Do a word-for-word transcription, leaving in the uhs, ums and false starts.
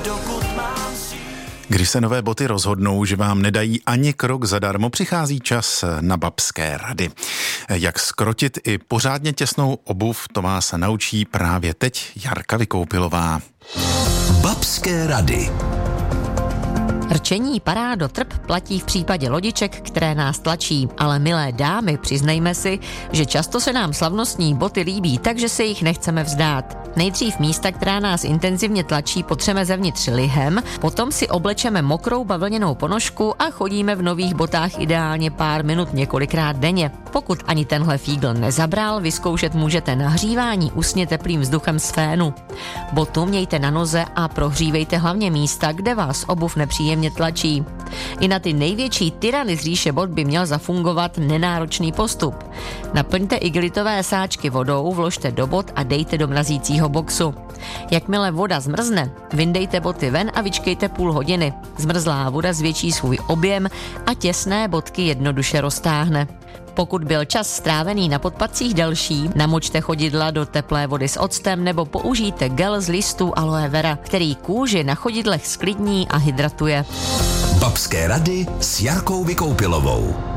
dokud mám sílu. Když se nové boty rozhodnou, že vám nedají ani krok zadarmo, přichází čas na babské rady. Jak skrotit i pořádně těsnou obuv, to vás naučí právě teď Jarka Vykoupilová. Babské rady. Rčení parádo trp platí v případě lodiček, které nás tlačí, ale milé dámy, přiznejme si, že často se nám slavnostní boty líbí, takže se jich nechceme vzdát. Nejdřív místa, která nás intenzivně tlačí, potřeme zevnitř lihem, potom si oblečeme mokrou bavlněnou ponožku a chodíme v nových botách ideálně pár minut několikrát denně. Pokud ani tenhle fígl nezabral, vyzkoušet můžete nahřívání usně teplým vzduchem z fénu. Botu mějte na noze a prohřívejte hlavně místa, kde vás obuv nepříjemně tlačí. I na ty největší tyrany z říše bot by měl zafungovat nenáročný postup. Naplňte igelitové sáčky vodou, vložte do bot a dejte do mrazícího boxu. Jakmile voda zmrzne, vyndejte boty ven a vyčkejte půl hodiny. Zmrzlá voda zvětší svůj objem a těsné botky jednoduše roztáhne. Pokud byl čas strávený na podpatcích delší, namočte chodidla do teplé vody s octem nebo použijte gel z listů aloe vera, který kůži na chodidlech zklidní a hydratuje. Babské rady s Jarkou Vykoupilovou.